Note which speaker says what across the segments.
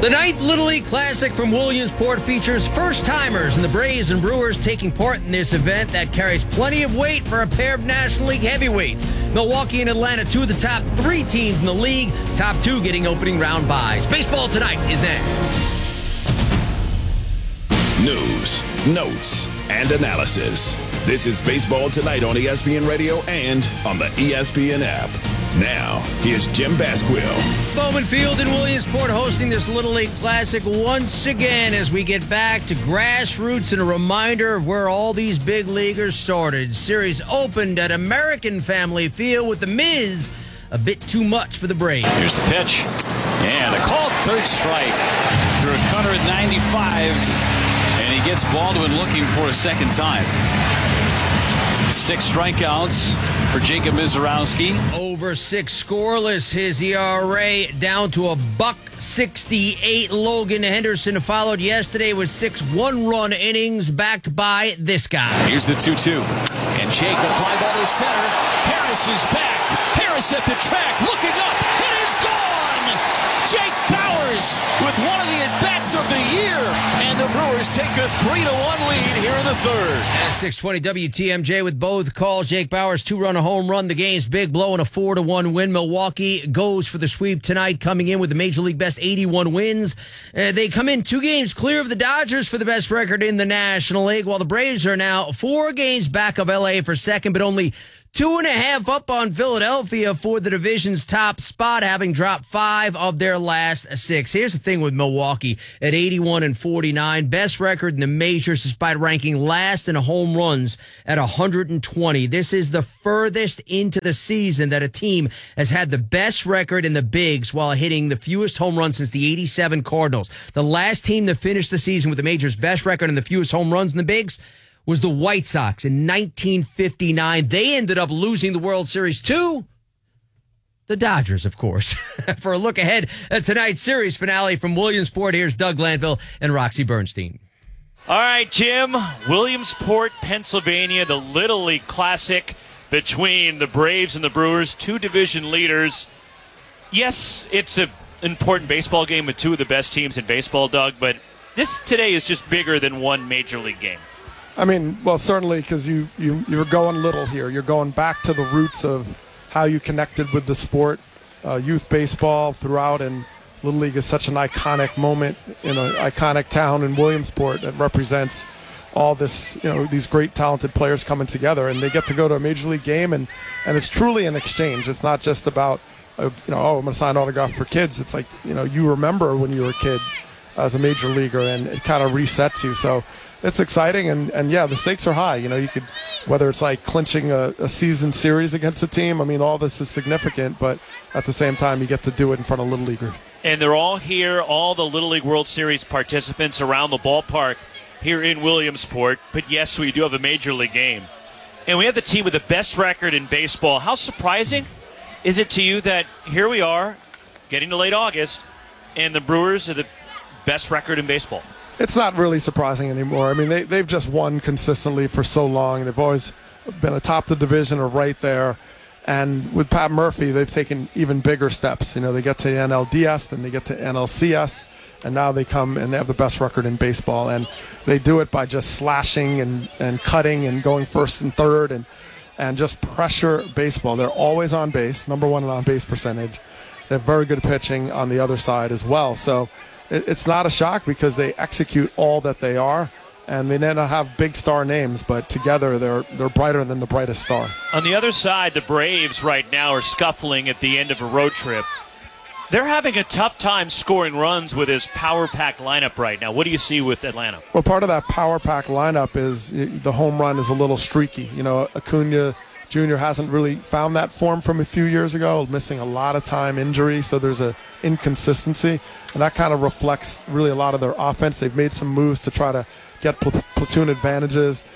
Speaker 1: The 9th Little League Classic from Williamsport features first-timers, and the Braves and Brewers taking part in this event that carries plenty of weight for a pair of National League heavyweights. Milwaukee and Atlanta, two of the top three teams in the league, top two getting opening round byes. Baseball Tonight is next.
Speaker 2: News, notes, and analysis. This is Baseball Tonight on ESPN Radio and on the ESPN app. Now, here's Jim Basquill.
Speaker 1: Bowman Field in Williamsport hosting this Little League Classic once again as we get back to grassroots and a reminder of where all these big leaguers started. Series opened at American Family Field with the Miz a bit too much for the Braves.
Speaker 3: Here's the pitch. And a called third strike through a cutter at 95. And he gets Baldwin looking for a second time. 6 strikeouts for Jacob Misiorowski.
Speaker 1: Over 6 scoreless. His ERA down to a $1.68. Logan Henderson followed yesterday with 6 one-run innings backed by this guy.
Speaker 3: Here's the 2-2. And Jacob fly ball to center. Harris is back. Harris at the track looking up. It is gone! Jake Bauers with one of the at-bats of the year. And the Brewers take a 3-1 lead here in the third.
Speaker 1: At 6:20 WTMJ with both calls. Jake Bauers 2-run home run. The game's big, blowing a 4-1 win. Milwaukee goes for the sweep tonight, coming in with the Major League best 81 wins. They come in 2 games clear of the Dodgers for the best record in the National League, while the Braves are now 4 games back of LA for second, but only 2.5 up on Philadelphia for the division's top spot, having dropped 5 of their last 6. Here's the thing with Milwaukee at 81-49, best record in the majors despite ranking last in home runs at 120. This is the furthest into the season that a team has had the best record in the bigs while hitting the fewest home runs since the 87 Cardinals. The last team to finish the season with the majors' best record and the fewest home runs in the bigs was the White Sox in 1959. They ended up losing the World Series to the Dodgers, of course. For a look ahead at tonight's series finale from Williamsport, here's Doug Glanville and Roxy Bernstein.
Speaker 4: All right, Jim. Williamsport, Pennsylvania, the Little League Classic between the Braves and the Brewers, 2 division leaders. Yes, it's an important baseball game with 2 of the best teams in baseball, Doug, but this today is just bigger than one major league game.
Speaker 5: I mean, well, certainly because you're going little here. You're going back to the roots of how you connected with the sport, youth baseball throughout, and Little League is such an iconic moment in an iconic town in Williamsport that represents all this, these great talented players coming together, and they get to go to a major league game, and it's truly an exchange. It's not just about, I'm going to sign autograph for kids. It's like, you remember when you were a kid as a major leaguer, and it kind of resets you. So it's exciting, and yeah, the stakes are high. You could, whether it's like clinching a season series against a team, I mean, all this is significant, but at the same time, you get to do it in front of Little Leaguers.
Speaker 4: And they're all here, all the Little League World Series participants around the ballpark here in Williamsport. But yes, we do have a major league game. And we have the team with the best record in baseball. How surprising is it to you that here we are, getting to late August, and the Brewers are the best record in baseball?
Speaker 5: It's not really surprising anymore. I mean, they've just won consistently for so long. They've always been atop the division or right there. And with Pat Murphy, they've taken even bigger steps. They get to NLDS, then they get to NLCS, and now they come and they have the best record in baseball. And they do it by just slashing and cutting and going first and third and just pressure baseball. They're always on base, number 1 in on-base percentage. They have very good pitching on the other side as well. So it's not a shock because they execute all that they are, and they may not have big star names, but together they're brighter than the brightest star.
Speaker 4: On the other side, the Braves right now are scuffling at the end of a road trip. They're having a tough time scoring runs with his power pack lineup right now. What do you see with Atlanta?
Speaker 5: Well, part of that power pack lineup is the home run is a little streaky. Acuna Jr. hasn't really found that form from a few years ago, missing a lot of time, injury, so there's a inconsistency, and that kind of reflects really a lot of their offense. They've made some moves to try to get platoon advantages,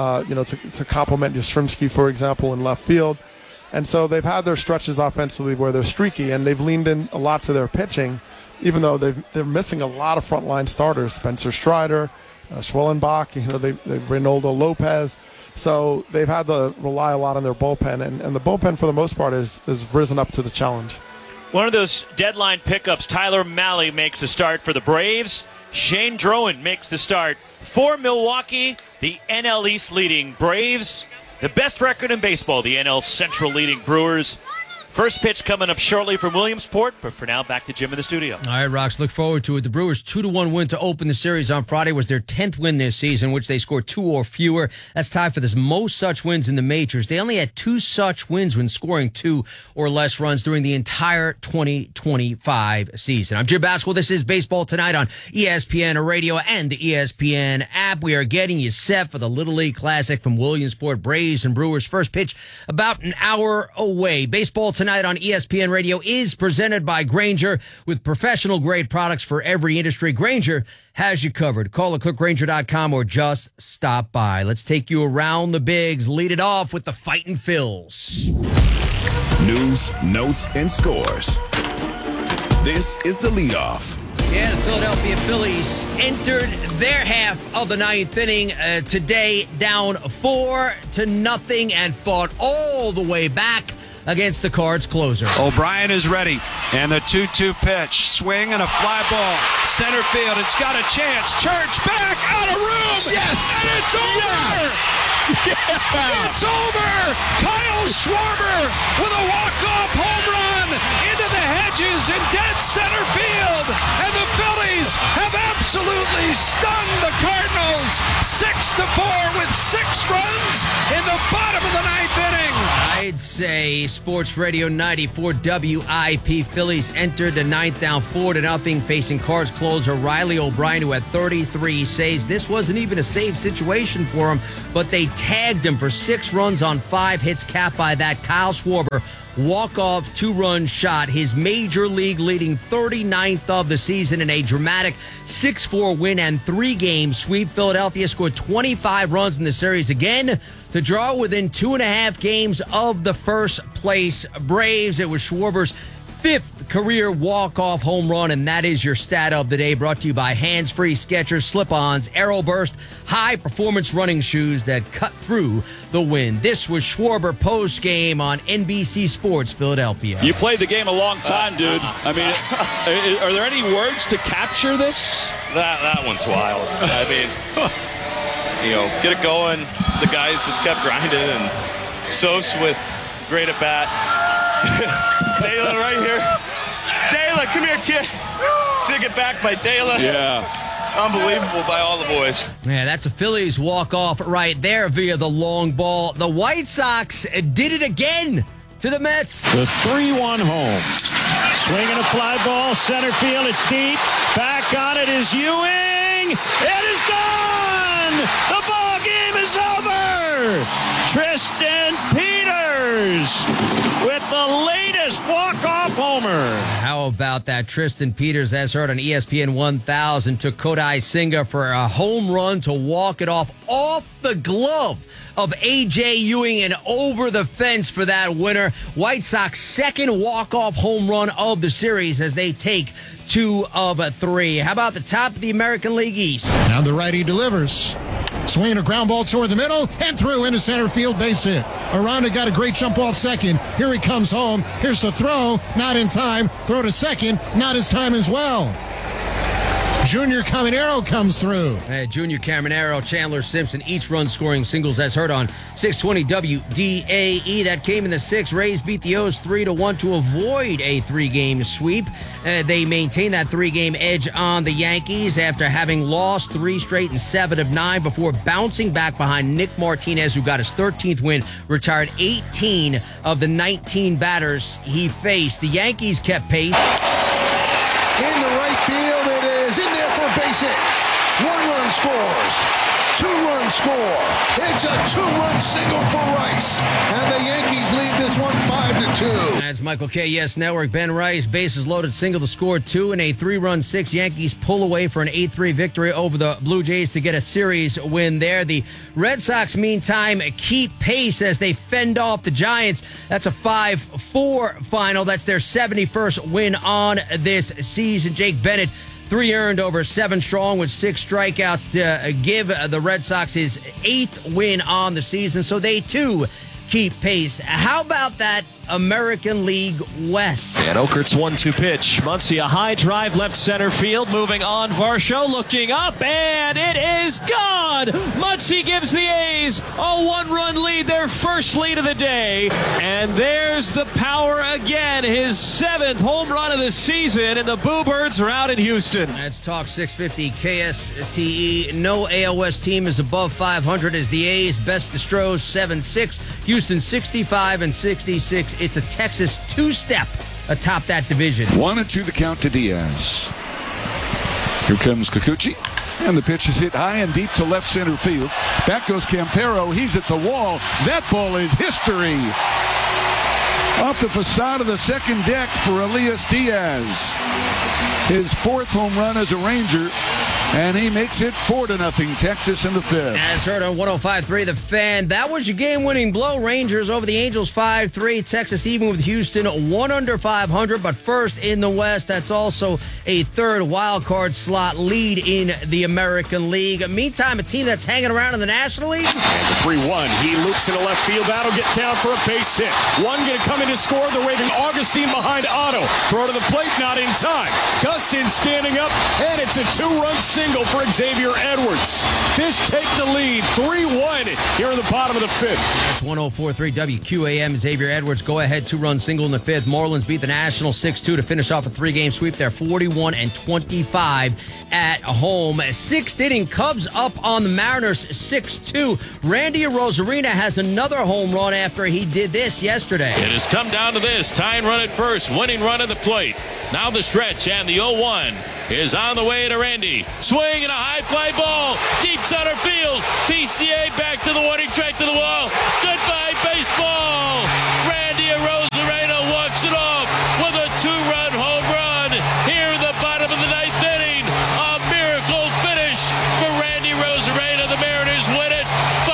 Speaker 5: to complement Yastrzemski, for example, in left field. And so they've had their stretches offensively where they're streaky, and they've leaned in a lot to their pitching, even though they're missing a lot of frontline starters, Spencer Strider, Schwellenbach, they've Reynaldo Lopez. So they've had to rely a lot on their bullpen, and the bullpen for the most part has risen up to the challenge.
Speaker 4: One of those deadline pickups, Tyler Malley makes the start for the Braves. Shane Drowan makes the start for Milwaukee. The NL East leading Braves. The best record in baseball, the NL Central leading Brewers. First pitch coming up shortly from Williamsport, but for now, back to Jim in the studio.
Speaker 1: All right, Rox, look forward to it. The Brewers' 2-1 win to open the series on Friday was their 10th win this season, which they scored 2 or fewer. That's tied for the most such wins in the majors. They only had 2 such wins when scoring 2 or less runs during the entire 2025 season. I'm Jim Basquill. This is Baseball Tonight on ESPN Radio and the ESPN app. We are getting you set for the Little League Classic from Williamsport. Braves and Brewers first pitch about an hour away. Baseball Tonight on ESPN Radio is presented by Grainger with professional grade products for every industry. Grainger has you covered. Call or click Grainger.com or just stop by. Let's take you around the bigs. Lead it off with the Fightin' Phils.
Speaker 2: News, notes, and scores. This is the leadoff.
Speaker 1: Yeah, the Philadelphia Phillies entered their half of the ninth inning today down 4-0 and fought all the way back against the Cards closer.
Speaker 6: O'Brien is ready, and the 2-2 pitch. Swing and a fly ball. Center field, it's got a chance. Church back, out of room!
Speaker 2: Yes!
Speaker 6: And it's over! Yeah. It's over! Kyle Schwarber with a walk-off home run into the hedges in dead center field, and the Phillies have absolutely stunned the Cardinals 6-4 with 6 runs in the bottom of the ninth inning.
Speaker 1: I'd say Sports Radio 94 WIP. Phillies entered the ninth down 4-0, facing Cards closer Riley O'Brien, who had 33 saves. This wasn't even a save situation for him, but they tagged him for 6 runs on 5 hits, capped by that Kyle Schwarber walk-off 2-run shot, his major league leading 39th of the season in a dramatic 6-4 win and 3-game sweep. Philadelphia scored 25 runs in the series again to draw within 2.5 games of the first place Braves. It was Schwarber's 5th career walk-off home run, and that is your stat of the day, brought to you by Hands-Free Skechers Slip-Ons Aeroburst high-performance running shoes that cut through the wind. This was Schwarber post-game on NBC Sports Philadelphia.
Speaker 7: You played the game a long time, dude. I mean, are there any words to capture this?
Speaker 8: That one's wild. I mean, get it going. The guys just kept grinding, and Sos with great at bat. Dela right here. Dela, come here, kid. Sig it back by Dela.
Speaker 7: Yeah.
Speaker 8: Unbelievable by all the boys.
Speaker 1: Yeah, that's a Phillies walk-off right there via the long ball. The White Sox did it again to the Mets.
Speaker 9: The 3-1 home. Swinging a fly ball, center field, it's deep. Back on it is Ewing. It is gone! The ball game is over! Tristan Peters with the latest walk-off homer.
Speaker 1: How about that? Tristan Peters, as heard on ESPN 1000, took Kodai Senga for a home run to walk it off the glove of A.J. Ewing and over the fence for that winner. White Sox second walk-off home run of the series as they take 2 of 3. How about the top of the American League East?
Speaker 10: Now the righty delivers. Swinging a ground ball toward the middle and through into center field, base hit. Aranda got a great jump off second. Here he comes home. Here's the throw. Not in time. Throw to second. Not his time as well. Junior Caminero comes through.
Speaker 1: Junior Caminero, Chandler Simpson, each run scoring singles as heard on 620 WDAE. That came in the 6th. Rays beat the O's 3-1 to avoid a 3-game sweep. They maintain that 3-game edge on the Yankees after having lost 3 straight and 7 of 9 before bouncing back behind Nick Martinez, who got his 13th win, retired 18 of the 19 batters he faced. The Yankees kept pace.
Speaker 11: Into right field, it is in there for a base hit. 1 run scores. 2 runs score. It's a 2-run single for Rice. And the Yankees lead this one 5-2.
Speaker 1: As Michael K. Yes Network, Ben Rice, bases loaded single to score 2 in a 3-run 6. Yankees pull away for an 8-3 victory over the Blue Jays to get a series win there. The Red Sox, meantime, keep pace as they fend off the Giants. That's a 5-4 final. That's their 71st win on this season. Jake Bennett, 3 earned over 7 strong with 6 strikeouts to give the Red Sox his 8th win on the season. So they, too, keep pace. How about that American League West?
Speaker 3: And Okert's 1-2 pitch. Muncy, a high drive left center field. Moving on, Varsho looking up, and it is gone! Muncy gives the A's a one-run lead, their first lead of the day. And there's the power again, his 7th home run of the season, and the Boo Birds are out in Houston.
Speaker 1: That's Talk 650 KSTE. No AOS team is above 500 as the A's. Best the Stros 7-6. Houston 65 and 66. It's a Texas two-step atop that division.
Speaker 12: 1-2 the count to Diaz. Here comes Kikuchi. And the pitch is hit high and deep to left center field. Back goes Campero. He's at the wall. That ball is history. Off the facade of the second deck for Elias Diaz. His 4th home run as a Ranger. And he makes it 4-0 Texas in the 5th.
Speaker 1: As heard on 105.3 The Fan, that was your game-winning blow. Rangers over the Angels 5-3. Texas even with Houston 1 under 500, but first in the West. That's also a 3rd wild card slot lead in the American League. Meantime, a team that's hanging around in the National League.
Speaker 9: And the 3-1. He loops into left field. That'll get down for a base hit. One going to come in to score. They're waving Augustine behind Otto. Throw to the plate, not in time. Gustin standing up, and it's a 2-run single for Xavier Edwards. Fish take the lead, 3-1 here in the bottom of the 5th.
Speaker 1: That's 104.3 WQAM. Xavier Edwards go-ahead 2-run single in the 5th. Marlins beat the Nationals 6-2 to finish off a 3-game sweep. They're 41 and 25 at home. 6th inning, Cubs up on the Mariners 6-2. Randy Arozarena has another home run after he did this yesterday.
Speaker 13: It has come down to this. Tying run at first, winning run at the plate. Now the stretch, and the 0-1 is on the way to Randy. Swing and a high fly ball. Deep center field. PCA back to the warning track to the wall. Goodbye, baseball. Randy Arozarena walks it off with a 2-run home run here in the bottom of the 9th inning. A miracle finish for Randy Arozarena. The Mariners win it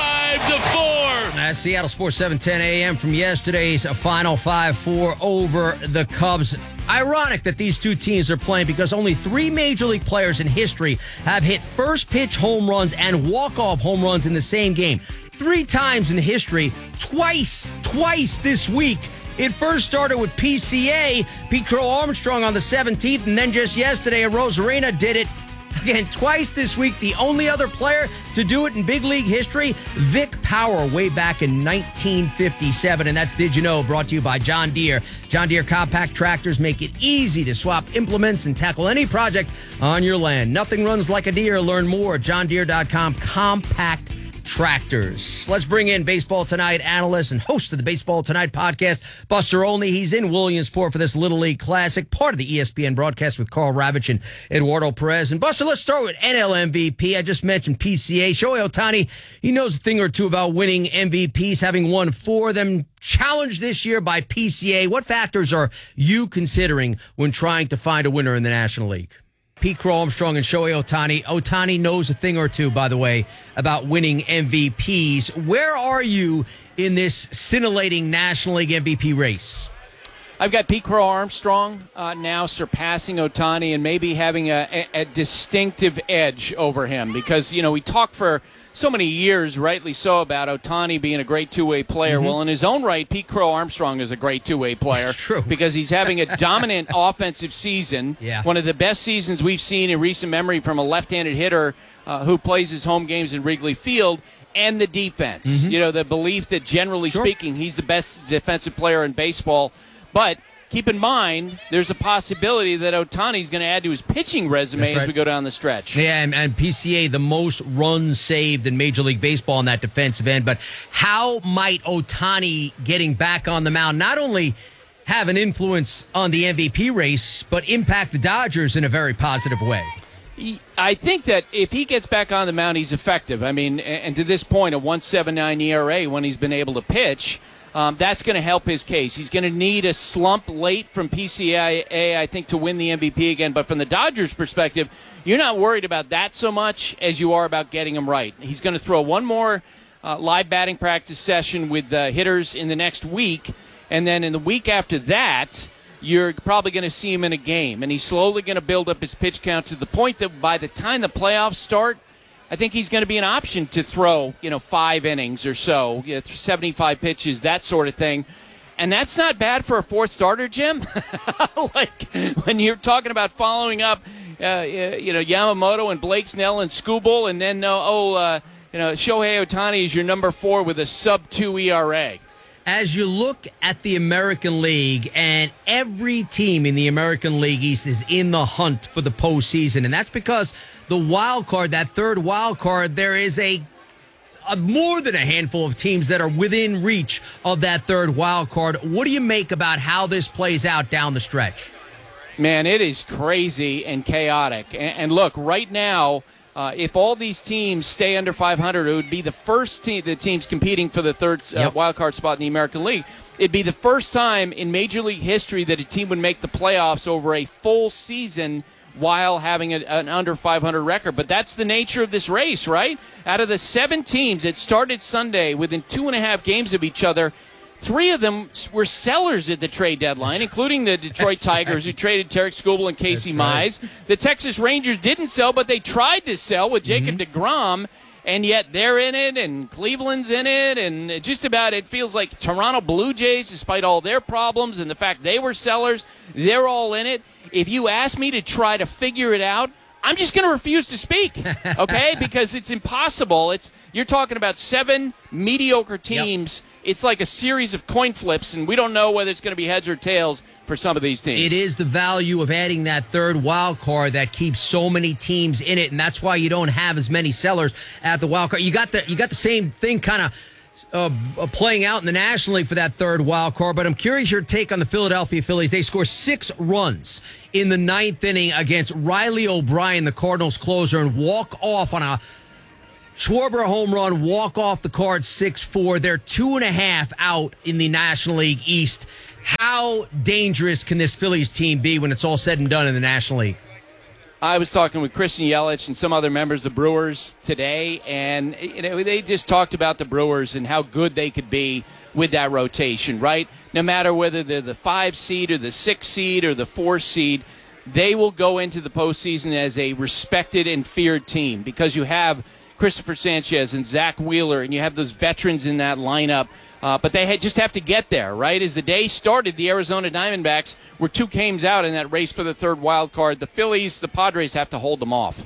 Speaker 13: 5-4.
Speaker 1: That's Seattle Sports 710 AM from yesterday's final 5-4 over the Cubs. Ironic that these two teams are playing because only 3 Major League players in history have hit first pitch home runs and walk-off home runs in the same game. 3 times in history, twice this week. It first started with PCA, Pete Crow Armstrong on the 17th, and then just yesterday, Arozarena did it again twice this week. The only other player to do it in big league history, Vic Power, way back in 1957. And that's Did You Know, brought to you by John Deere. John Deere compact tractors make it easy to swap implements and tackle any project on your land. Nothing runs like a Deere. Learn more at johndeere.com. Compact tractors. Let's bring in Baseball Tonight analyst and host of the Baseball Tonight podcast, Buster Olney. He's in Williamsport for this Little League Classic, part of the ESPN broadcast with Carl Ravitch and Eduardo Perez. And Buster, let's start with NL MVP. I just mentioned PCA. Shohei Ohtani, he knows a thing or two about winning MVPs, having won 4 of them. Challenged this year by PCA. What factors are you considering when trying to find a winner in the National League? Pete Crow Armstrong and Shohei Ohtani. Ohtani knows a thing or two, by the way, about winning MVPs. Where are you in this scintillating National League MVP race?
Speaker 14: I've got Pete Crow Armstrong now surpassing Ohtani and maybe having a distinctive edge over him because, you know, we talked for so many years, rightly so, about Ohtani being a great two-way player. Mm-hmm. Well, in his own right, Pete Crow Armstrong is a great two-way player.
Speaker 1: That's true.
Speaker 14: Because he's having a dominant offensive season.
Speaker 1: Yeah.
Speaker 14: One of the best seasons we've seen in recent memory from a left-handed hitter who plays his home games in Wrigley Field. And the defense. Mm-hmm. You know, the belief that generally speaking, he's the best defensive player in baseball. But keep in mind, there's a possibility that Ohtani's going to add to his pitching resume as we go down the stretch.
Speaker 1: Yeah, and PCA, the most runs saved in Major League Baseball on that defensive end. But how might Ohtani getting back on the mound not only have an influence on the MVP race, but impact the Dodgers in a very positive way?
Speaker 14: I think that if he gets back on the mound, he's effective. I mean, and to this point, a 1.79 ERA when he's been able to pitch, that's going to help his case. He's going to need a slump late from PCA, I think, to win the MVP again. But from the Dodgers' perspective, you're not worried about that so much as you are about getting him right. He's going to throw one more live batting practice session with hitters in the next week, and then in the week after that, you're probably going to see him in a game. And he's slowly going to build up his pitch count to the point that by the time the playoffs start, I think he's going to be an option to throw, 5 innings or so, 75 pitches, that sort of thing. And that's not bad for a fourth starter, Jim. Like when you're talking about following up, Yamamoto and Blake Snell and Skubal, and then Shohei Ohtani is your number 4 with a sub-2 ERA.
Speaker 1: As you look at the American League, and every team in the American League East is in the hunt for the postseason, and that's because the wild card, that third wild card, there is a more than a handful of teams that are within reach of that third wild card. What do you make about how this plays out down the stretch?
Speaker 14: Man, it is crazy and chaotic. And look, right now, if all these teams stay under 500, it would be the first team, the teams competing for the third wild card spot in the American League. It'd be the first time in Major League history that a team would make the playoffs over a full season while having an under 500 record. But that's the nature of this race, right? Out of the 7 teams that started Sunday within 2.5 games of each other, 3 of them were sellers at the trade deadline, including the Detroit Tigers, who traded Tarek Skubal and Casey Mize. The Texas Rangers didn't sell, but they tried to sell with Jacob deGrom, and yet they're in it, and Cleveland's in it, and just about it feels like Toronto Blue Jays, despite all their problems and the fact they were sellers, they're all in it. If you ask me to try to figure it out, I'm just going to refuse to speak, okay? Because it's impossible. You're talking about 7 mediocre teams. Yep. It's like a series of coin flips, and we don't know whether it's going to be heads or tails for some of these teams.
Speaker 1: It is the value of adding that third wild card that keeps so many teams in it, and that's why you don't have as many sellers at the wild card. You got the same thing kind of playing out in the National League for that third wild card, but I'm curious your take on the Philadelphia Phillies. They score 6 runs in the 9th inning against Riley O'Brien, the Cardinals closer, and walk off on a Schwarber home run, walk off the card 6-4. They're 2.5 out in the National League East. How dangerous can this Phillies team be when it's all said and done in the National League?
Speaker 14: I was talking with Christian Yelich and some other members of the Brewers today, and they just talked about the Brewers and how good they could be with that rotation, right? No matter whether they're the 5 seed or the 6 seed or the 4 seed, they will go into the postseason as a respected and feared team because you have Christopher Sanchez and Zach Wheeler, and you have those veterans in that lineup. But they just have to get there, right? As the day started, the Arizona Diamondbacks were 2 games out in that race for the third wild card. The Phillies, the Padres have to hold them off.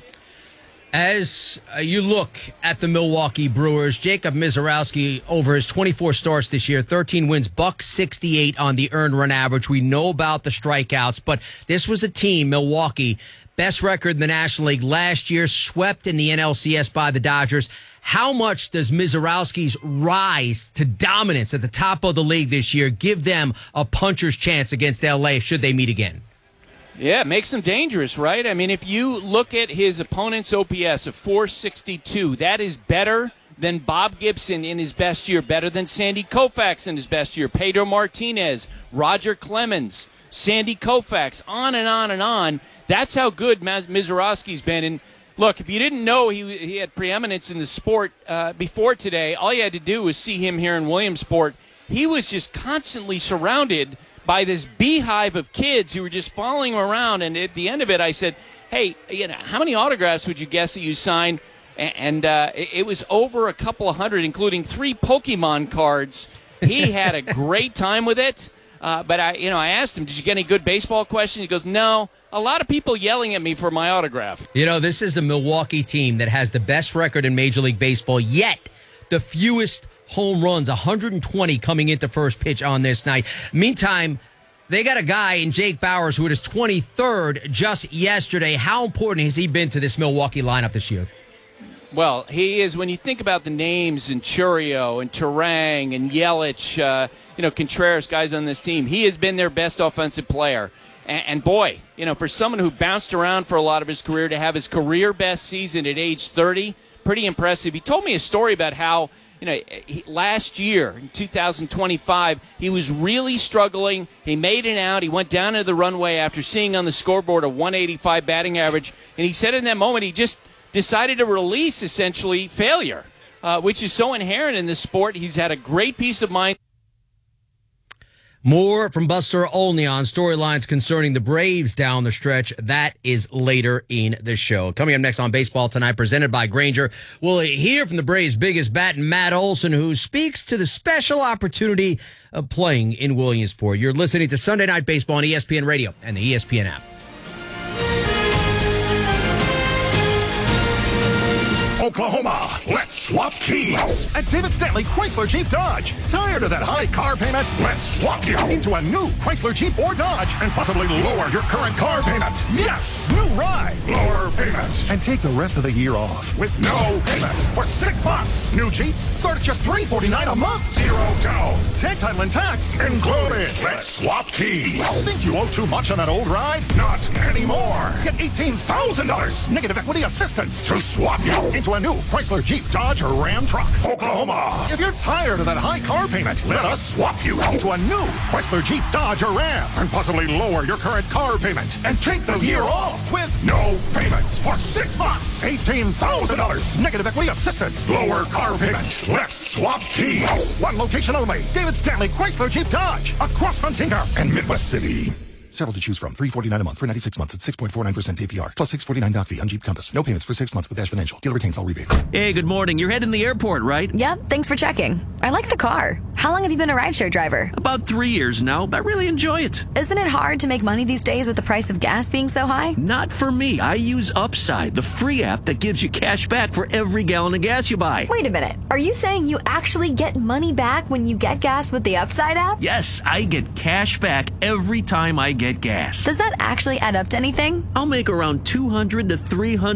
Speaker 1: As you look at the Milwaukee Brewers, Jacob Misiorowski, over his 24 starts this year, 13 wins, .168 on the earned run average. We know about the strikeouts, but this was a team, Milwaukee, best record in the National League last year, swept in the NLCS by the Dodgers. How much does Misiorowski's rise to dominance at the top of the league this year give them a puncher's chance against L.A. should they meet again?
Speaker 14: Yeah, it makes them dangerous, right? I mean, if you look at his opponent's OPS of .462, that is better than Bob Gibson in his best year, better than Sandy Koufax in his best year, Pedro Martinez, Roger Clemens, Sandy Koufax, on and on and on. That's how good Misiorowski's been. And look, if you didn't know he had preeminence in the sport before today, all you had to do was see him here in Williamsport. He was just constantly surrounded by this beehive of kids who were just following him around. And at the end of it, I said, hey, how many autographs would you guess that you signed? And it was over a couple of hundred, including 3 Pokemon cards. He had a great time with it. But I asked him, did you get any good baseball questions? He goes, no, a lot of people yelling at me for my autograph.
Speaker 1: This is a Milwaukee team that has the best record in Major League Baseball, yet the fewest home runs, 120 coming into first pitch on this night. Meantime, they got a guy in Jake Bauers who hit his 23rd just yesterday. How important has he been to this Milwaukee lineup this year?
Speaker 14: Well, he is, when you think about the names in Churio and Turang and Yelich, Contreras, guys on this team, he has been their best offensive player. And boy, for someone who bounced around for a lot of his career to have his career best season at age 30, pretty impressive. He told me a story about how, last year, in 2025, he was really struggling. He made it out. He went down to the runway after seeing on the scoreboard a 185 batting average. And he said in that moment he just decided to release, essentially, failure, which is so inherent in this sport. He's had a great peace of mind.
Speaker 1: More from Buster Olney on storylines concerning the Braves down the stretch. That is later in the show. Coming up next on Baseball Tonight, presented by Grainger, we'll hear from the Braves' biggest bat, Matt Olson, who speaks to the special opportunity of playing in Williamsport. You're listening to Sunday Night Baseball on ESPN Radio and the ESPN app.
Speaker 15: Oklahoma, let's swap keys. At David Stanley Chrysler Jeep Dodge. Tired of that high car payment? Let's swap you into a new Chrysler Jeep or Dodge and possibly lower your current car payment. Yes, new ride, lower payment, and take the rest of the year off with no payments for 6 months. New Jeeps start at just $349 a month. Zero down. Tag title and tax included. Let's swap keys. Think you owe too much on that old ride? Not anymore. Get $18,000 negative equity assistance to swap you into a new Chrysler Jeep, Dodge, or Ram truck. Oklahoma. If you're tired of that high car payment, let us swap you into a new Chrysler Jeep, Dodge, or Ram and possibly lower your current car payment and take the year off with no payments for 6 months. $18,000 negative equity assistance. Lower car payment. Let's swap keys. One location only. David Stanley Chrysler Jeep Dodge across from Tinker and Midwest City. Several to choose from. $349 a month for 96 months at 6.49% APR. Plus $649 doc fee on Jeep Compass. No payments for 6 months with Dash Financial. Dealer retains all rebates.
Speaker 16: Hey, good morning. You're heading to the airport, right?
Speaker 17: Yep, thanks for checking. I like the car. How long have you been a rideshare driver?
Speaker 16: About 3 years now. I really enjoy it.
Speaker 17: Isn't it hard to make money these days with the price of gas being so high?
Speaker 16: Not for me. I use Upside, the free app that gives you cash back for every gallon of gas you buy.
Speaker 17: Wait a minute. Are you saying you actually get money back when you get gas with the Upside app?
Speaker 16: Yes, I get cash back every time I get gas.
Speaker 17: Does that actually add up to anything?
Speaker 16: I'll make around $200 to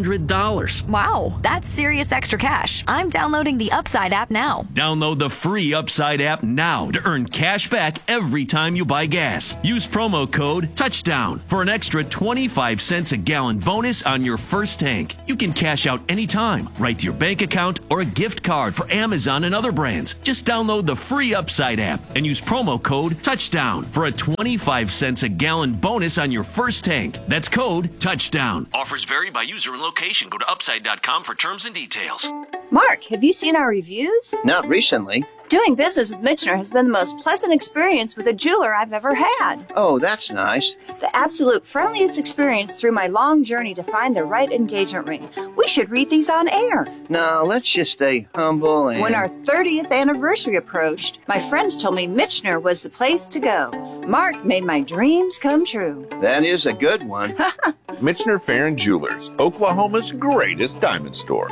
Speaker 16: $300.
Speaker 17: Wow, that's serious extra cash. I'm downloading the Upside app now.
Speaker 16: Download the free Upside app now to earn cash back every time you buy gas. Use promo code TOUCHDOWN for an extra 25 cents a gallon bonus on your first tank. You can cash out anytime, right to your bank account or a gift card for Amazon and other brands. Just download the free Upside app and use promo code TOUCHDOWN for a 25 cents a gallon bonus on your first tank. That's code TOUCHDOWN. Offers vary by user and location. Go to upside.com for terms and details.
Speaker 18: Mark, have you seen our reviews?
Speaker 19: Not recently.
Speaker 18: Doing business with Michener has been the most pleasant experience with a jeweler I've ever had.
Speaker 19: Oh, that's nice.
Speaker 18: The absolute friendliest experience through my long journey to find the right engagement ring. We should read these on air.
Speaker 19: No, let's just stay humble and...
Speaker 18: When our 30th anniversary approached, my friends told me Michener was the place to go. Mark made my dreams come true.
Speaker 19: That is a good one.
Speaker 20: Michener Farron Jewelers, Oklahoma's greatest diamond store.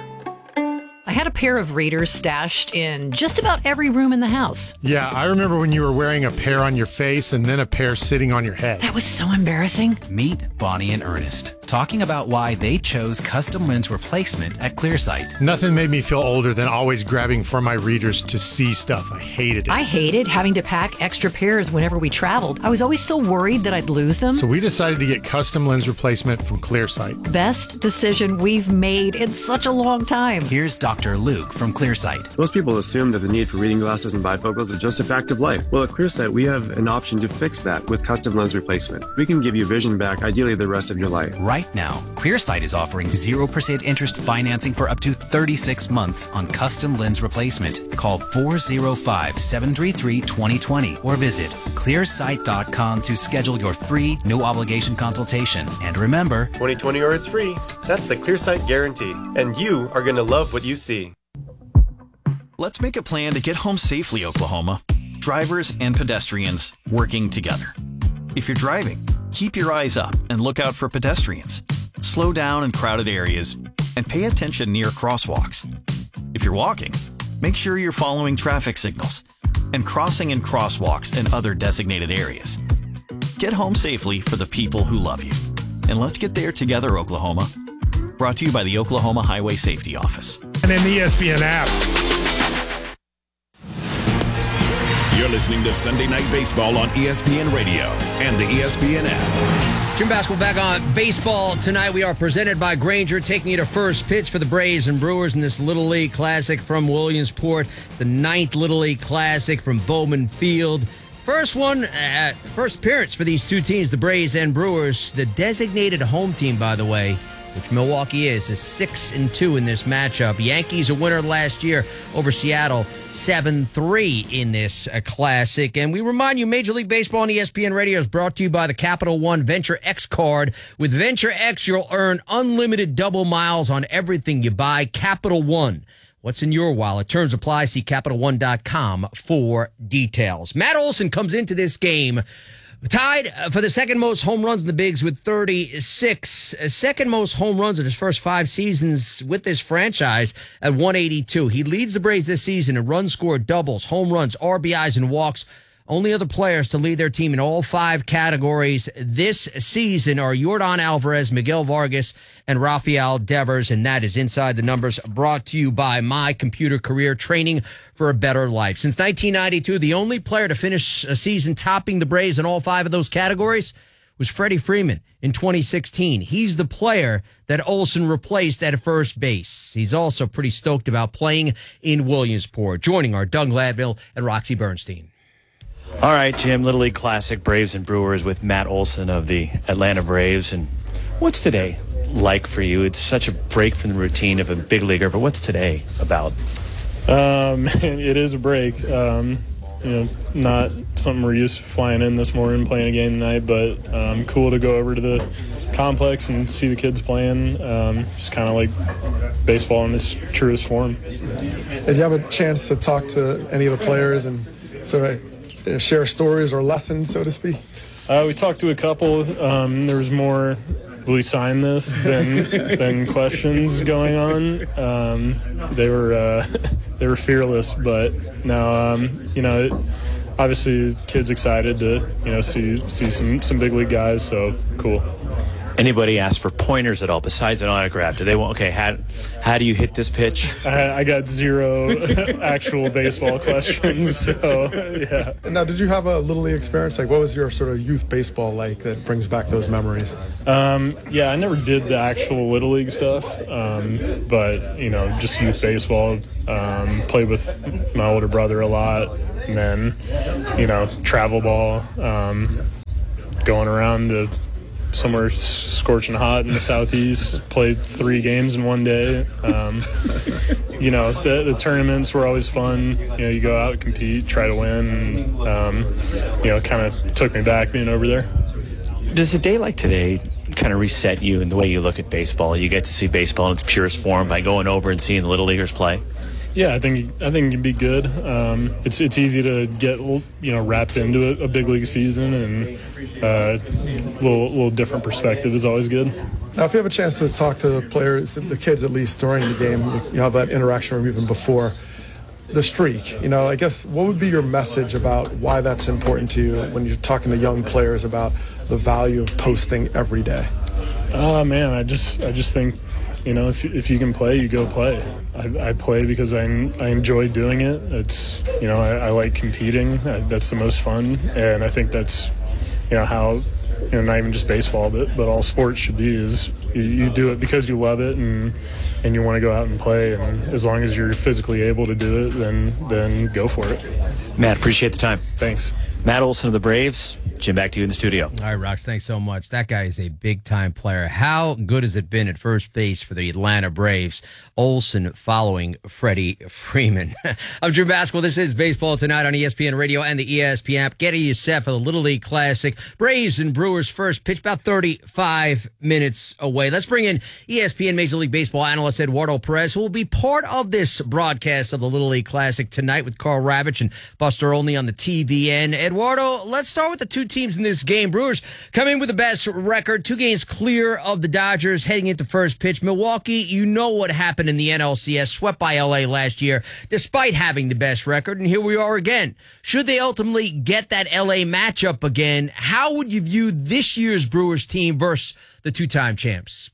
Speaker 21: I had a pair of readers stashed in just about every room in the house.
Speaker 22: Yeah, I remember when you were wearing a pair on your face and then a pair sitting on your head.
Speaker 21: That was so embarrassing.
Speaker 23: Meet Bonnie and Ernest, talking about why they chose custom lens replacement at Clearsight.
Speaker 22: Nothing made me feel older than always grabbing for my readers to see stuff. I hated it.
Speaker 21: I hated having to pack extra pairs whenever we traveled. I was always so worried that I'd lose them.
Speaker 22: So we decided to get custom lens replacement from Clearsight.
Speaker 21: Best decision we've made in such a long time.
Speaker 23: Here's Dr. Luke from Clearsight.
Speaker 24: Most people assume that the need for reading glasses and bifocals is just a fact of life. Well, at Clearsight, we have an option to fix that with custom lens replacement. We can give you vision back, ideally the rest of your life.
Speaker 23: Right now, Clearsight is offering 0% interest financing for up to 36 months on custom lens replacement. Call 405-733-2020 or visit clearsight.com to schedule your free, no obligation consultation. And remember,
Speaker 25: 2020 or it's free. That's the Clearsight guarantee. And you are going to love what you see.
Speaker 26: Let's make a plan to get home safely, Oklahoma. Drivers and pedestrians working together. If you're driving, keep your eyes up and look out for pedestrians. Slow down in crowded areas and pay attention near crosswalks. If you're walking, make sure you're following traffic signals and crossing in crosswalks and other designated areas. Get home safely for the people who love you. And let's get there together, Oklahoma. Brought to you by the Oklahoma Highway Safety Office.
Speaker 22: And in the ESPN app.
Speaker 2: You're listening to Sunday Night Baseball on ESPN Radio and the ESPN app.
Speaker 1: Jim Baskel back on Baseball Tonight. We are presented by Grainger, taking you to first pitch for the Braves and Brewers in this Little League Classic from Williamsport. It's the 9th Little League Classic from Bowman Field. First appearance for these two teams, the Braves and Brewers. The designated home team, by the way, which Milwaukee is 6-2 in this matchup. Yankees a winner last year over Seattle, 7-3 in this classic. And we remind you, Major League Baseball on ESPN Radio is brought to you by the Capital One Venture X card. With Venture X, you'll earn unlimited double miles on everything you buy. Capital One. What's in your wallet? Terms apply. See CapitalOne.com for details. Matt Olson comes into this game tied for the second most home runs in the bigs with 36. Second most home runs in his first 5 seasons with this franchise at 182. He leads the Braves this season in runs scored, doubles, home runs, RBIs, and walks. Only other players to lead their team in all 5 categories this season are Yordan Alvarez, Miguel Vargas, and Rafael Devers, and that is Inside the Numbers, brought to you by My Computer Career, training for a better life. Since 1992, the only player to finish a season topping the Braves in all 5 of those categories was Freddie Freeman in 2016. He's the player that Olson replaced at first base. He's also pretty stoked about playing in Williamsport. Joining our Doug Gladville and Roxy Bernstein.
Speaker 4: All right, Jim, Little League Classic, Braves and Brewers with Matt Olson of the Atlanta Braves. And what's today like for you? It's such a break from the routine of a big leaguer, but what's today about?
Speaker 5: It is a break. Not something we're used to flying in this morning, playing a game tonight, but cool to go over to the complex and see the kids playing. Just kind of like baseball in its truest form.
Speaker 6: Did you have a chance to talk to any of the players and sort of share stories or lessons, so to speak?
Speaker 5: We talked to a couple. There was more, will he sign this, than questions going on. They were fearless, but now obviously kids excited to see some big league guys. So cool.
Speaker 4: Anybody ask for pointers at all besides an autograph? Do they want, okay, how do you hit this pitch?
Speaker 5: I got 0 actual baseball questions, so yeah.
Speaker 6: And now, did you have a Little League experience? Like, what was your sort of youth baseball like that brings back those memories?
Speaker 5: Yeah, I never did the actual Little League stuff, but, just youth baseball. Played with my older brother a lot, and then, travel ball, going around to somewhere scorching hot in the southeast, played 3 games in one day. The tournaments were always fun. You go out, compete, try to win, and, kind of took me back being over there.
Speaker 4: Does a day like today kind of reset you in the way you look at baseball? You get to see baseball in its purest form by going over and seeing the Little Leaguers play?
Speaker 5: Yeah, I think it'd be good. It's easy to get wrapped into a big league season, and a little different perspective is always good.
Speaker 6: Now, if you have a chance to talk to the players, the kids at least during the game, you have that interaction even before the streak. I guess what would be your message about why that's important to you when you're talking to young players about the value of posting every day?
Speaker 5: Man, I just think, if you can play, you go play. I play because I enjoy doing it. It's, I like competing. That's the most fun. And I think that's, how, not even just baseball, but all sports should be, is you do it because you love it and you want to go out and play. And as long as you're physically able to do it, then go for it.
Speaker 4: Matt, appreciate the time.
Speaker 5: Thanks.
Speaker 4: Matt Olson of the Braves. Jim, back to you in the studio.
Speaker 1: All right, Rox, thanks so much. That guy is a big-time player. How good has it been at first base for the Atlanta Braves? Olson following Freddie Freeman. I'm Drew Basketball. This is Baseball Tonight on ESPN Radio and the ESPN app. Getting you set for the Little League Classic. Braves and Brewers first pitch, about 35 minutes away. Let's bring in ESPN Major League Baseball analyst Eduardo Perez, who will be part of this broadcast of the Little League Classic tonight with Carl Ravitch and Buster Olney on the TVN. Eduardo, let's start with the 2 teams in this game. Brewers come in with the best record, 2 games clear of the Dodgers heading into first pitch. Milwaukee, you know what happened in the NLCS, swept by LA last year despite having the best record, and here we are again. Should they ultimately get that LA matchup again, how would you view this year's Brewers team versus the 2-time champs?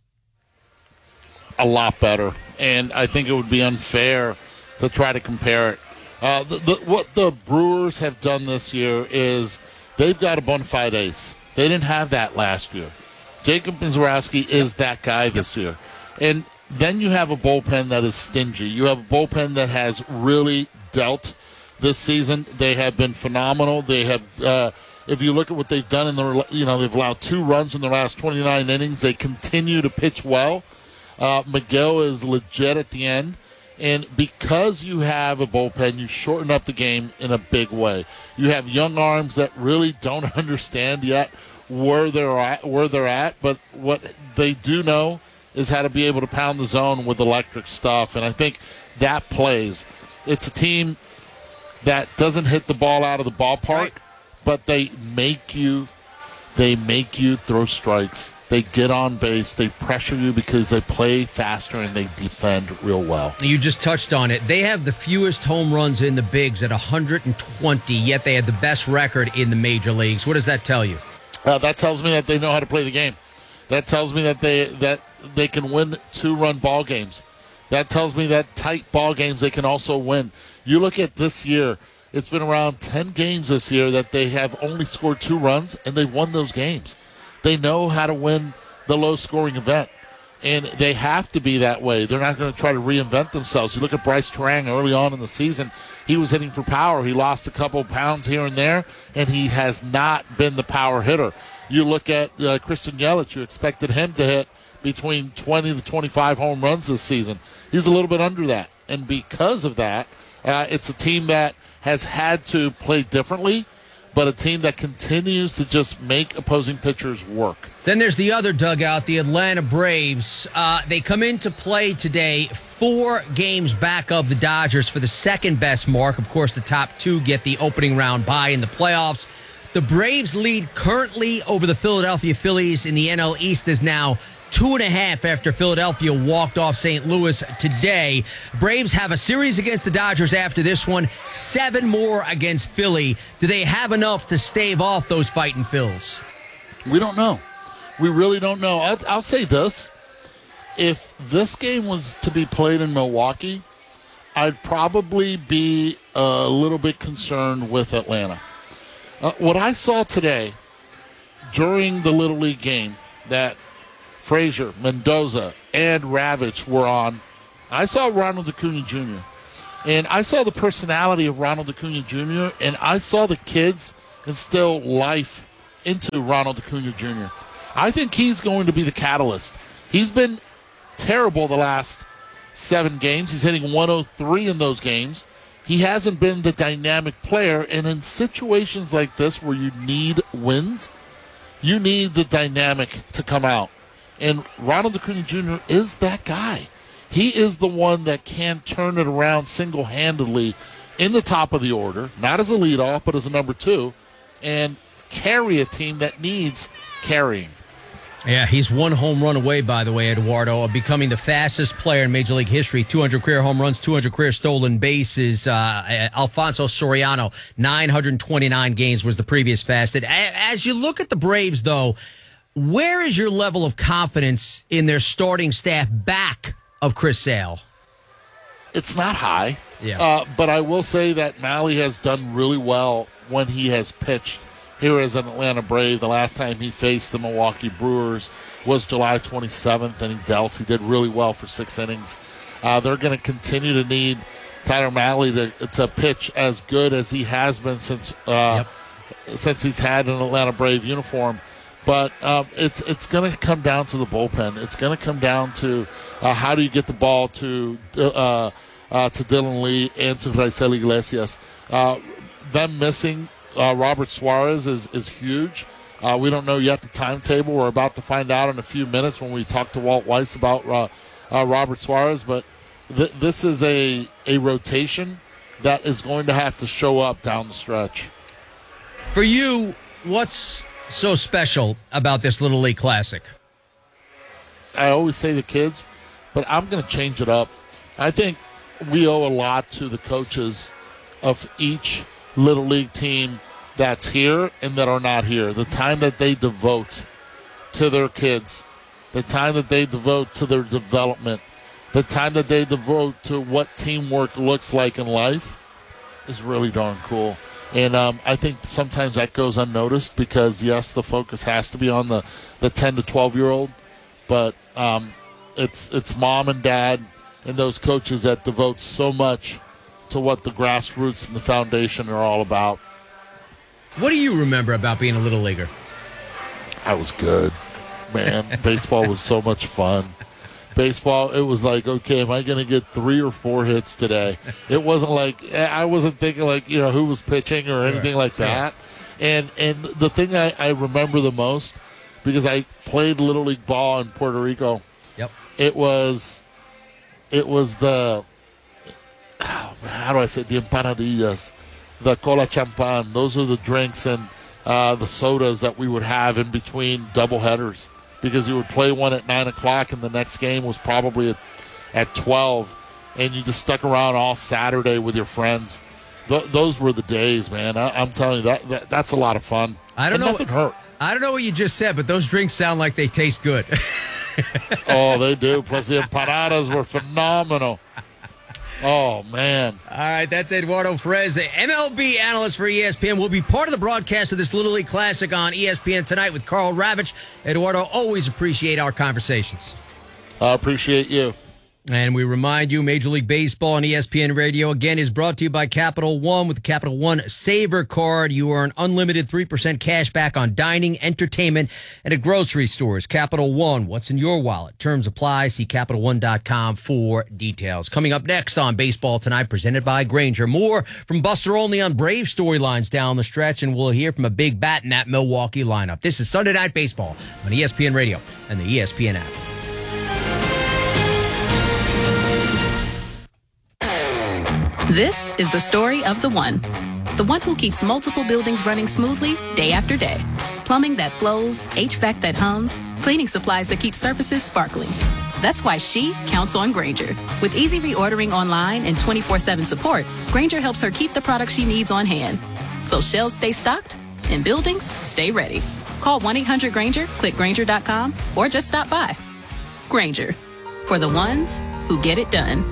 Speaker 7: A lot better, and I think it would be unfair to try to compare it. What the Brewers have done this year is they've got a bona fide ace. They didn't have that last year. Jacob Mizrahi is that guy this year. And then you have a bullpen that is stingy. You have a bullpen that has really dealt this season. They have been phenomenal. They have, if you look at what they've done they've allowed 2 runs in the last 29 innings. They continue to pitch well. Miguel is legit at the end. And because you have a bullpen, you shorten up the game in a big way. You have young arms that really don't understand yet where they're at, but what they do know is how to be able to pound the zone with electric stuff. And I think that plays. It's a team that doesn't hit the ball out of the ballpark, but they make you throw strikes. They get on base. They pressure you because they play faster and they defend real well.
Speaker 1: You just touched on it. They have the fewest home runs in the bigs at 120, yet they have the best record in the major leagues. What does that tell you?
Speaker 7: That tells me that they know how to play the game. That tells me that they can win 2-run ball games. That tells me that tight ball games they can also win. You look at this year, it's been around 10 games this year that they have only scored 2 runs, and they've won those games. They know how to win the low-scoring event, and they have to be that way. They're not going to try to reinvent themselves. You look at Bryce Terang early on in the season, he was hitting for power. He lost a couple of pounds here and there, and he has not been the power hitter. You look at Christian Yelich, you expected him to hit between 20 to 25 home runs this season. He's a little bit under that, and because of that, it's a team that has had to play differently, but a team that continues to just make opposing pitchers work.
Speaker 1: Then there's the other dugout, the Atlanta Braves. They come into play today 4 games back of the Dodgers for the second best mark. Of course, the top 2 get the opening round bye in the playoffs. The Braves lead currently over the Philadelphia Phillies in the NL East is now 2.5 after Philadelphia walked off St. Louis today. Braves have a series against the Dodgers after this one, 7 more against Philly. Do they have enough to stave off those fighting Phils?
Speaker 7: We don't know. We really don't know. I'll say this. If this game was to be played in Milwaukee, I'd probably be a little bit concerned with Atlanta. What I saw today during the Little League game that Frazier, Mendoza, and Ravitch were on, I saw Ronald Acuna Jr. And I saw the personality of Ronald Acuna Jr., and I saw the kids instill life into Ronald Acuna Jr. I think he's going to be the catalyst. He's been terrible the last 7 games. He's hitting 103 in those games. He hasn't been the dynamic player, and in situations like this where you need wins, you need the dynamic to come out. And Ronald Acuna Jr. is that guy. He is the one that can turn it around single-handedly in the top of the order, not as a leadoff, but as a number 2, and carry a team that needs carrying.
Speaker 1: Yeah, he's 1 home run away, by the way, Eduardo, of becoming the fastest player in Major League history. 200 career home runs, 200 career stolen bases. Alfonso Soriano, 929 games was the previous fastest. As you look at the Braves, though, where is your level of confidence in their starting staff back of Chris Sale?
Speaker 7: It's not high.
Speaker 1: Yeah.
Speaker 7: But I will say that Mahle has done really well when he has pitched here as an Atlanta Brave. The last time he faced the Milwaukee Brewers was July 27th, and he dealt. He did really well for 6 innings. They're going to continue to need Tyler Mahle to pitch as good as he has been since he's had an Atlanta Brave uniform. But it's going to come down to the bullpen. It's going to come down to how do you get the ball to Dylan Lee and to Raisel Iglesias. Them missing Robert Suarez is huge. We don't know yet the timetable. We're about to find out in a few minutes when we talk to Walt Weiss about Robert Suarez. But this is a rotation that is going to have to show up down the stretch.
Speaker 1: For you, what's so special about this Little League Classic?
Speaker 7: I always say the kids, but I'm going to change it up. I think we owe a lot to the coaches of each Little League team that's here and that are not here. The time that they devote to their kids, the time that they devote to their development, the time that they devote to what teamwork looks like in life is really darn cool. And I think sometimes that goes unnoticed because, yes, the focus has to be on the 10 to 12-year-old, but it's mom and dad and those coaches that devote so much to what the grassroots and the foundation are all about.
Speaker 1: What do you remember about being a Little Leaguer?
Speaker 7: I was good, man. Baseball was so much fun. baseball, it was like, okay, am I going to get 3 or 4 hits today? It wasn't like, I wasn't thinking like, who was pitching or anything like that. And the thing I remember the most, because I played Little League ball in Puerto Rico.
Speaker 1: Yep.
Speaker 7: It was the, how do I say, the empanadillas, the cola champan. Those are the drinks and the sodas that we would have in between doubleheaders, because you would play one at 9 o'clock and the next game was probably at 12, and you just stuck around all Saturday with your friends. Those were the days, man. I'm telling you, that's a lot of fun.
Speaker 1: I don't know.
Speaker 7: Nothing hurt.
Speaker 1: I don't know what you just said, but those drinks sound like they taste good.
Speaker 7: Oh, they do. Plus the empanadas were phenomenal. Oh, man.
Speaker 1: All right, that's Eduardo Perez, the MLB analyst for ESPN. Will be part of the broadcast of this Little League Classic on ESPN tonight with Carl Ravitch. Eduardo, always appreciate our conversations.
Speaker 7: I appreciate you.
Speaker 1: And we remind you, Major League Baseball on ESPN Radio, again, is brought to you by Capital One. With the Capital One Saver Card, you earn unlimited 3% cash back on dining, entertainment, and at grocery stores. Capital One, what's in your wallet? Terms apply. See CapitalOne.com for details. Coming up next on Baseball Tonight, presented by Grainger. More from Buster Olney on Brave storylines down the stretch, and we'll hear from a big bat in that Milwaukee lineup. This is Sunday Night Baseball on ESPN Radio and the ESPN app.
Speaker 3: This is the story of the one who keeps multiple buildings running smoothly day after day. Plumbing that flows, HVAC that hums, cleaning supplies that keep surfaces sparkling. That's why she counts on Grainger. With easy reordering online and 24/7 support, Grainger helps her keep the products she needs on hand. So shelves stay stocked and buildings stay ready. Call 1-800-GRAINGER, click Grainger.com, or just stop by. Grainger, for the ones who get it done.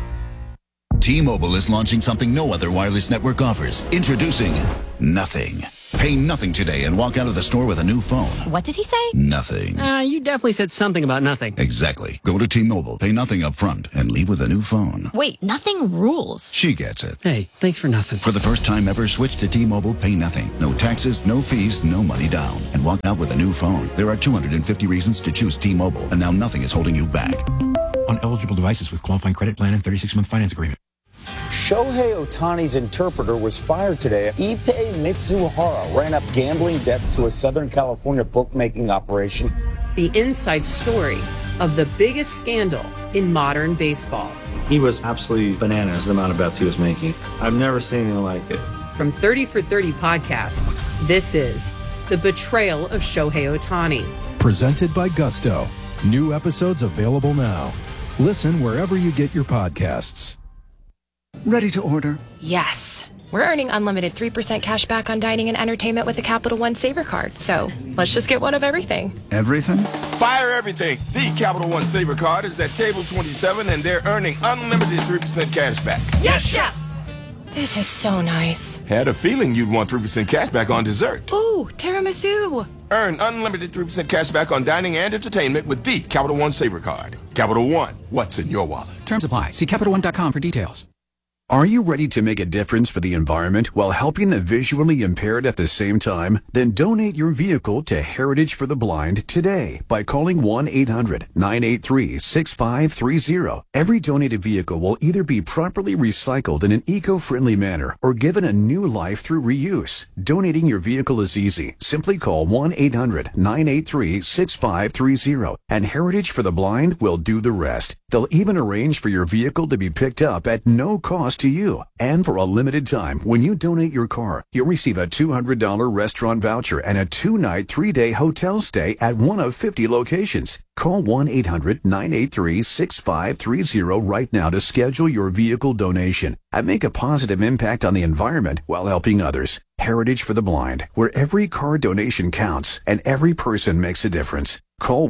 Speaker 8: T-Mobile is launching something no other wireless network offers. Introducing Nothing. Pay nothing today and walk out of the store with a new phone.
Speaker 9: What did he say?
Speaker 8: Nothing.
Speaker 9: You definitely said something about nothing.
Speaker 8: Exactly. Go to T-Mobile, pay nothing up front, and leave with a new phone.
Speaker 9: Wait, nothing rules.
Speaker 8: She gets it.
Speaker 9: Hey, thanks for nothing.
Speaker 8: For the first time ever, switch to T-Mobile, pay nothing. No taxes, no fees, no money down. And walk out with a new phone. There are 250 reasons to choose T-Mobile, and now nothing is holding you back.
Speaker 10: On eligible devices with qualifying credit plan and 36-month finance agreement.
Speaker 11: Shohei Ohtani's interpreter was fired today. Ippei Mitsuhara ran up gambling debts to a Southern California bookmaking operation.
Speaker 12: The inside story of the biggest scandal in modern baseball.
Speaker 27: He was absolutely bananas, the amount of bets he was making. I've never seen anything like it.
Speaker 12: From 30 for 30 podcasts, this is The Betrayal of Shohei Ohtani.
Speaker 28: Presented by Gusto. New episodes available now. Listen wherever you get your podcasts.
Speaker 29: Ready to order?
Speaker 30: Yes. We're earning unlimited 3% cash back on dining and entertainment with the Capital One Saver Card. So let's just get one of everything.
Speaker 29: Everything?
Speaker 31: Fire everything. The Capital One Saver Card is at table 27 and they're earning unlimited 3% cash back.
Speaker 30: Yes, Chef! This is so nice.
Speaker 31: Had a feeling you'd want 3% cash back on dessert.
Speaker 30: Ooh, tiramisu.
Speaker 31: Earn unlimited 3% cash back on dining and entertainment with the Capital One Saver Card. Capital One, what's in your wallet?
Speaker 10: Terms apply. See CapitalOne.com for details.
Speaker 8: Are you ready to make a difference for the environment while helping the visually impaired at the same time? Then donate your vehicle to Heritage for the Blind today by calling 1-800-983-6530. Every donated vehicle will either be properly recycled in an eco-friendly manner or given a new life through reuse. Donating your vehicle is easy. Simply call 1-800-983-6530 and Heritage for the Blind will do the rest. They'll even arrange for your vehicle to be picked up at no cost to you. And for a limited time, when you donate your car, you'll receive a $200 restaurant voucher and a 2-night, 3-day hotel stay at one of 50 locations. Call 1-800-983-6530 right now to schedule your vehicle donation and make a positive impact on the environment while helping others. Heritage for the Blind, where every car donation counts and every person makes a difference. Call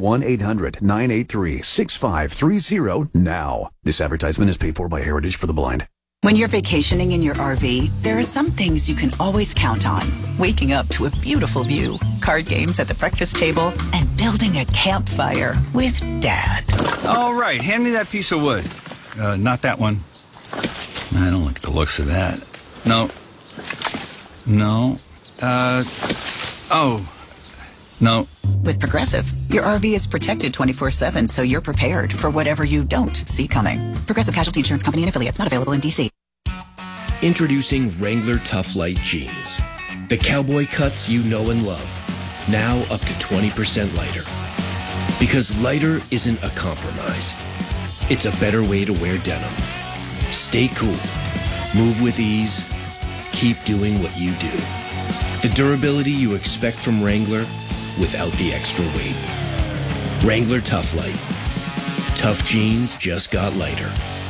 Speaker 8: 1-800-983-6530 now. This advertisement is paid for by Heritage for the Blind.
Speaker 32: When you're vacationing in your RV, there are some things you can always count on. Waking up to a beautiful view, card games at the breakfast table, and building a campfire with Dad.
Speaker 33: All right, hand me that piece of wood. Not that one. I don't like the looks of that. No. Oh. No.
Speaker 32: With Progressive, your RV is protected 24/7, so you're prepared for whatever you don't see coming. Progressive Casualty Insurance Company and Affiliates, not available in D.C.
Speaker 13: Introducing Wrangler Tough Light Jeans. The cowboy cuts you know and love. Now up to 20% lighter. Because lighter isn't a compromise. It's a better way to wear denim. Stay cool. Move with ease. Keep doing what you do. The durability you expect from Wrangler without the extra weight. Wrangler Tough Light. Tough jeans just got lighter.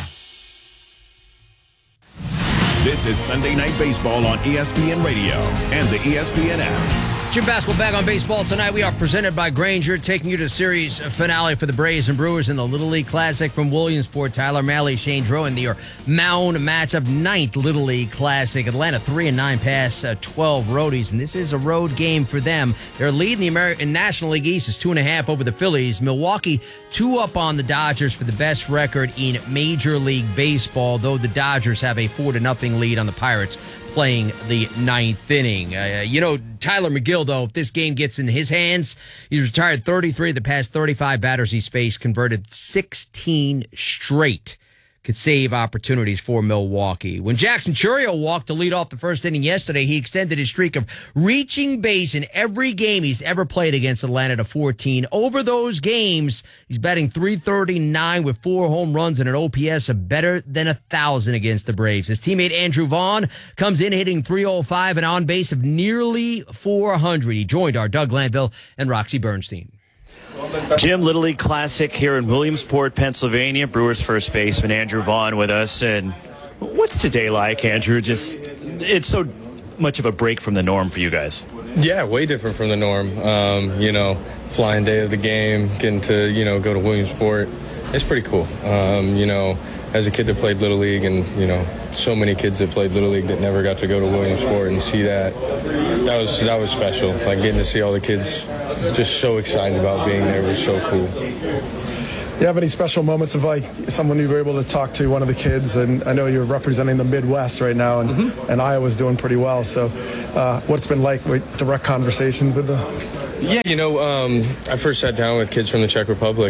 Speaker 2: This is Sunday Night Baseball on ESPN Radio and the ESPN app.
Speaker 1: Jim Basketball back on baseball tonight. We are presented by Grainger, taking you to the series finale for the Braves and Brewers in the Little League Classic from Williamsport. Tyler Malley, Shane Drowan, your Mound matchup, 9th Little League Classic. Atlanta 3-9 past 12 roadies, and this is a road game for them. They're leading the American National League East is 2.5 over the Phillies. Milwaukee 2 up on the Dodgers for the best record in Major League Baseball, though the Dodgers have a 4-0 lead on the Pirates playing the 9th inning. Tyler McGill, though, if this game gets in his hands, he's retired 33 of the past 35 batters he's faced, converted 16 straight. Could save opportunities for Milwaukee. When Jackson Chourio walked to lead off the first inning yesterday, he extended his streak of reaching base in every game he's ever played against Atlanta to 14. Over those games, he's batting .339 with 4 home runs and an OPS of better than 1,000 against the Braves. His teammate Andrew Vaughn comes in hitting .305 and on base of nearly 400. He joined our Doug Landville and Roxy Bernstein.
Speaker 4: Jim, Little League Classic here in Williamsport, Pennsylvania. Brewers first baseman Andrew Vaughn with us. And what's today like, Andrew? It's so much of a break from the norm for you guys.
Speaker 14: Yeah, way different from the norm. Flying day of the game, getting to, go to Williamsport. It's pretty cool. As a kid that played Little League and, so many kids that played Little League that never got to go to Williamsport and see that was special. Like getting to see all the kids just so excited about being there was so cool.
Speaker 6: You have any special moments of someone you were able to talk to, one of the kids? And I know you're representing the Midwest right now, and Iowa's doing pretty well. So what's been like with direct conversations with the...
Speaker 14: Yeah, I first sat down with kids from the Czech Republic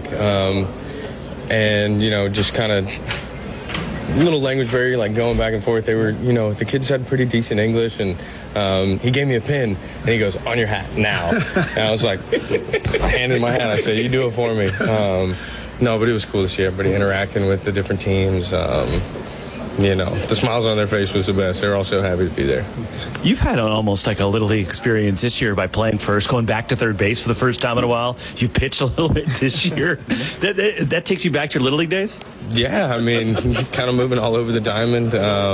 Speaker 14: and, just kind of little language barrier, like going back and forth. They were, the kids had pretty decent English, and he gave me a pen, and he goes, "On your hat now." And I was like, I handed my hat. I said, "You do it for me." No, but it was cool to see everybody interacting with the different teams. The smiles on their face was the best. They were all so happy to be there.
Speaker 4: You've had almost like a Little League experience this year by playing first, going back to third base for the first time in a while. You pitched a little bit this year. That takes you back to your Little League days?
Speaker 14: Yeah, kind of moving all over the diamond.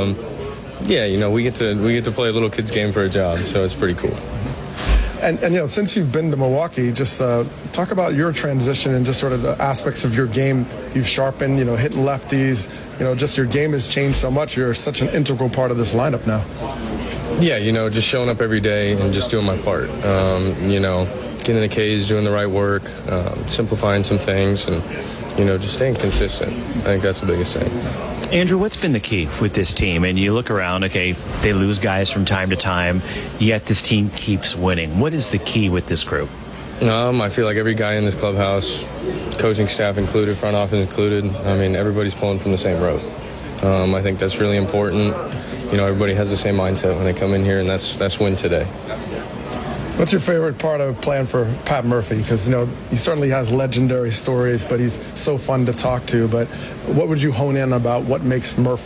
Speaker 14: We get to play a little kids game for a job, so it's pretty cool.
Speaker 6: And since you've been to Milwaukee, just talk about your transition and just sort of the aspects of your game you've sharpened, hitting lefties, just your game has changed so much. You're such an integral part of this lineup now.
Speaker 14: Yeah, just showing up every day and just doing my part. Getting in the cage, doing the right work, simplifying some things, and, just staying consistent. I think that's the biggest thing.
Speaker 4: Andrew, what's been the key with this team? And you look around, okay, they lose guys from time to time, yet this team keeps winning. What is the key with this group?
Speaker 14: I feel like every guy in this clubhouse, coaching staff included, front office included, everybody's pulling from the same rope. I think that's really important. Everybody has the same mindset when they come in here, and that's win today.
Speaker 6: What's your favorite part of playing for Pat Murphy? Because, he certainly has legendary stories, but he's so fun to talk to. But what would you hone in about what makes Murph?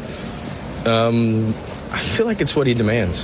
Speaker 14: I feel like it's what he demands.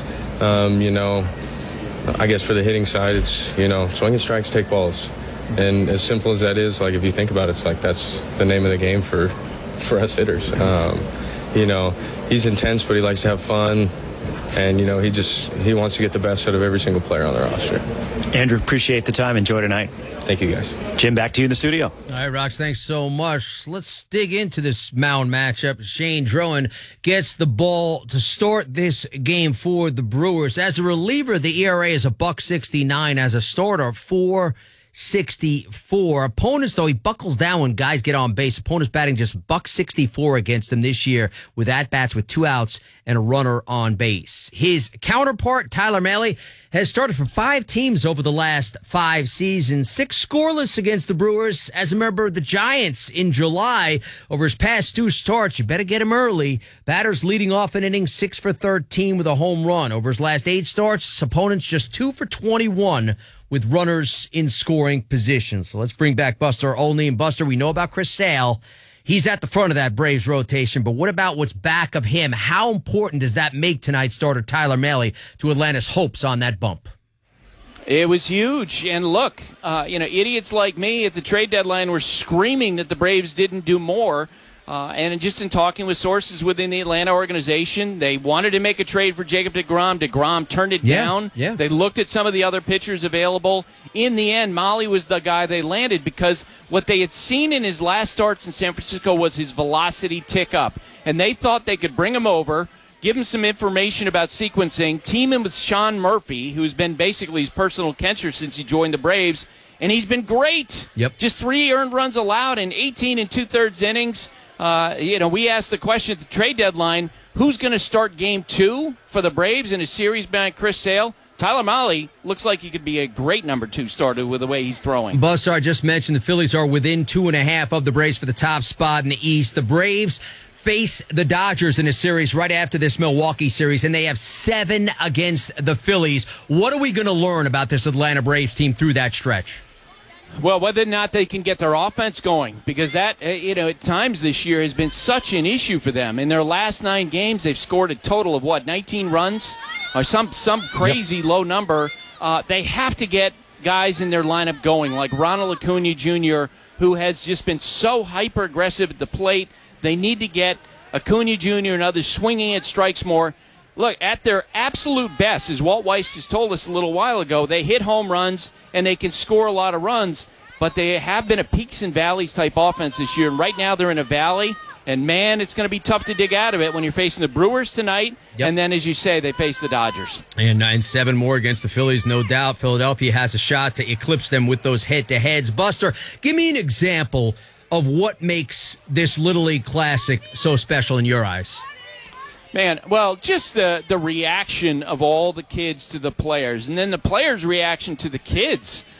Speaker 14: I guess for the hitting side, it's, swinging strikes, take balls. And as simple as that is, if you think about it, it's like that's the name of the game for us hitters. He's intense, but he likes to have fun. And, he wants to get the best out of every single player on the roster.
Speaker 4: Andrew, appreciate the time. Enjoy tonight.
Speaker 14: Thank you, guys.
Speaker 4: Jim, back to you in the studio.
Speaker 1: All right, Rox, thanks so much. Let's dig into this Mound matchup. Shane Drowan gets the ball to start this game for the Brewers. As a reliever, the ERA is $1.69. As a starter, 4 .64. Opponents, though, he buckles down when guys get on base. Opponents batting just .64 against him this year with at-bats with 2 outs and a runner on base. His counterpart, Tyler Mahle, has started for 5 teams over the last 5 seasons. 6 scoreless against the Brewers as a member of the Giants in July. Over his past 2 starts, you better get him early. Batters leading off an inning 6 for 13 with a home run. Over his last 8 starts, opponents just 2 for 21 with runners in scoring position. So let's bring back Buster Olney. And Buster, we know about Chris Sale. He's at the front of that Braves rotation, but what about what's back of him? How important does that make tonight's starter Tyler Mahle to Atlanta's hopes on that bump?
Speaker 5: It was huge. And look, idiots like me at the trade deadline were screaming that the Braves didn't do more. And just in talking with sources within the Atlanta organization, they wanted to make a trade for Jacob deGrom. deGrom turned it down.
Speaker 1: Yeah.
Speaker 5: They looked at some of the other pitchers available. In the end, Mahle was the guy they landed because what they had seen in his last starts in San Francisco was his velocity tick up. And they thought they could bring him over, give him some information about sequencing, team him with Sean Murphy, who's been basically his personal catcher since he joined the Braves, and he's been great.
Speaker 1: Yep.
Speaker 5: Just 3 earned runs allowed in 18 2/3 innings. We asked the question at the trade deadline, who's going to start game 2 for the Braves in a series behind Chris Sale? Tyler Mahle looks like he could be a great number 2 starter with the way he's throwing.
Speaker 1: Buster, I just mentioned the Phillies are within 2.5 of the Braves for the top spot in the East. The Braves face the Dodgers in a series right after this Milwaukee series, and they have 7 against the Phillies. What are we going to learn about this Atlanta Braves team through that stretch?
Speaker 5: Well, whether or not they can get their offense going, because that, at times this year has been such an issue for them. In their last 9 games, they've scored a total of, 19 runs? Or some crazy low number. They have to get guys in their lineup going, like Ronald Acuna Jr., who has just been so hyper-aggressive at the plate. They need to get Acuna Jr. and others swinging at strikes more. Look, at their absolute best, as Walt Weiss just told us a little while ago, they hit home runs and they can score a lot of runs, but they have been a peaks and valleys type offense this year. And right now they're in a valley, and man, it's going to be tough to dig out of it when you're facing the Brewers tonight, and then, as you say, they face the Dodgers.
Speaker 1: And 7 more against the Phillies, no doubt. Philadelphia has a shot to eclipse them with those head-to-heads. Buster, give me an example of what makes this Little League Classic so special in your eyes.
Speaker 5: Man, well, just the reaction of all the kids to the players, and then the players' reaction to the kids.